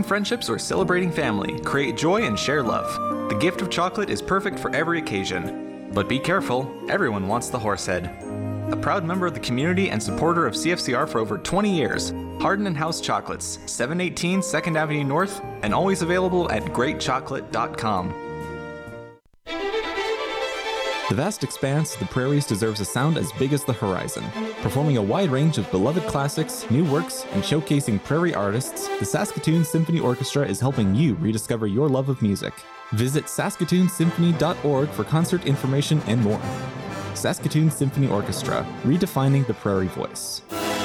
making friendships or celebrating family, create joy and share love. The gift of chocolate is perfect for every occasion. But be careful, everyone wants the Horsehead. A proud member of the community and supporter of CFCR for over 20 years, Hardin & House Chocolates, 718 2nd Avenue North, and always available at greatchocolate.com. The vast expanse of the prairies deserves a sound as big as the horizon. Performing a wide range of beloved classics, new works, and showcasing prairie artists, the Saskatoon Symphony Orchestra is helping you rediscover your love of music. Visit saskatoonsymphony.org for concert information and more. Saskatoon Symphony Orchestra, redefining the prairie voice.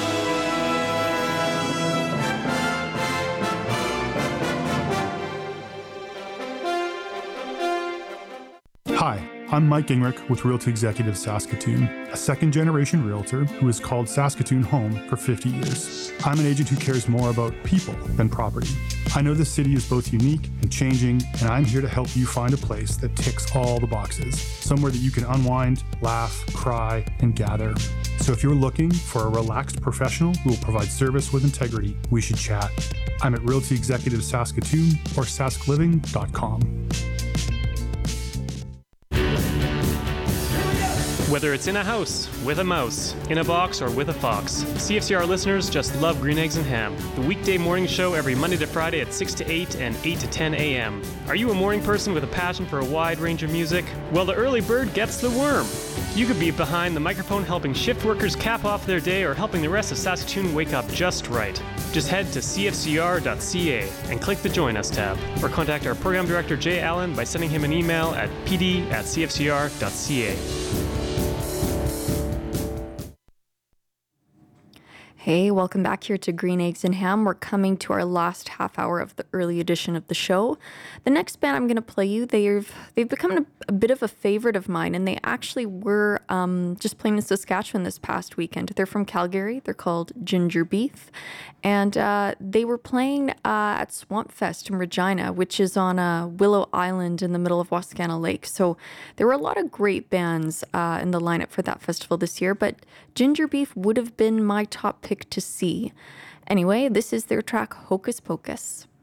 Hi, I'm Mike Gingrich with Realty Executive Saskatoon, a second-generation realtor who has called Saskatoon home for 50 years. I'm an agent who cares more about people than property. I know this city is both unique and changing, and I'm here to help you find a place that ticks all the boxes, somewhere that you can unwind, laugh, cry, and gather. So if you're looking for a relaxed professional who will provide service with integrity, we should chat. I'm at Realty Executive Saskatoon or SaskLiving.com. Whether it's in a house, with a mouse, in a box, or with a fox, CFCR listeners just love Green Eggs and Ham, the weekday morning show every Monday to Friday at 6 to 8 and 8 to 10 a.m. Are you a morning person with a passion for a wide range of music? Well, the early bird gets the worm. You could be behind the microphone helping shift workers cap off their day or helping the rest of Saskatoon wake up just right. Just head to cfcr.ca and click the Join Us tab, or contact our program director Jay Allen by sending him an email at pd@cfcr.ca. Hey, welcome back here to Green Eggs and Ham. We're coming to our last half hour of the early edition of the show. The next band I'm going to play you, they've become a bit of a favorite of mine, and they actually were just playing in Saskatchewan this past weekend. They're from Calgary. They're called Ginger Beef, and they were playing at Swamp Fest in Regina, which is on Willow Island in the middle of Wascana Lake. So there were a lot of great bands in the lineup for that festival this year, but Ginger Beef would have been my top pick to see. Anyway, this is their track Hocus Pocus.